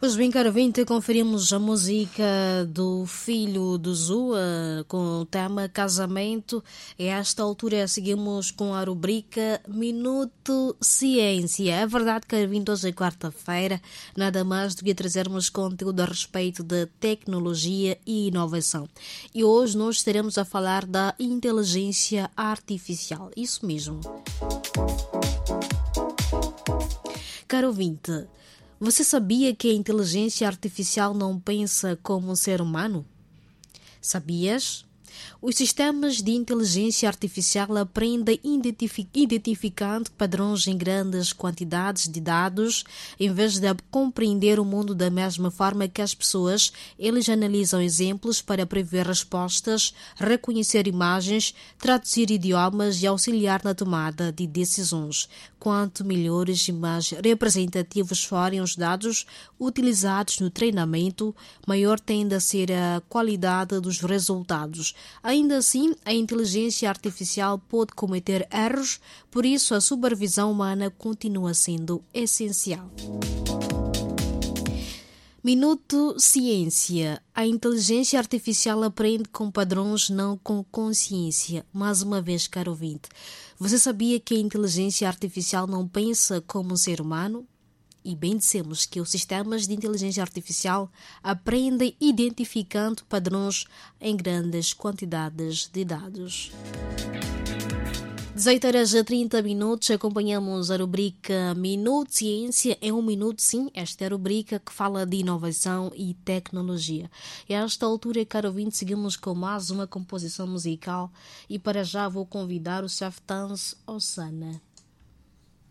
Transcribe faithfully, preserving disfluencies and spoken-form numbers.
Pois bem, caro ouvinte, conferimos a música do Filho do Zua com o tema Casamento. E a esta altura seguimos com a rubrica Minuto Ciência. É verdade, caro ouvinte, hoje é quarta-feira, nada mais do que trazermos conteúdo a respeito de tecnologia e inovação. E hoje nós estaremos a falar da inteligência artificial. Isso mesmo. Caro ouvinte, você sabia que a inteligência artificial não pensa como um ser humano? Sabias? Os sistemas de inteligência artificial aprendem identific- identificando padrões em grandes quantidades de dados. Em vez de compreender o mundo da mesma forma que as pessoas, eles analisam exemplos para prever respostas, reconhecer imagens, traduzir idiomas e auxiliar na tomada de decisões. Quanto melhores e mais representativos forem os dados utilizados no treinamento, maior tende a ser a qualidade dos resultados. Ainda assim, a inteligência artificial pode cometer erros, por isso a supervisão humana continua sendo essencial. Minuto Ciência. A inteligência artificial aprende com padrões, não com consciência. Mais uma vez, caro ouvinte, você sabia que a inteligência artificial não pensa como um ser humano? E bem dissemos que os sistemas de inteligência artificial aprendem identificando padrões em grandes quantidades de dados. dezoito horas a trinta minutos, acompanhamos a rubrica Minuto Ciência. Em um minuto, sim, esta é a rubrica que fala de inovação e tecnologia. E a esta altura, caro ouvinte, seguimos com mais uma composição musical e para já vou convidar o Chef Tans Osana.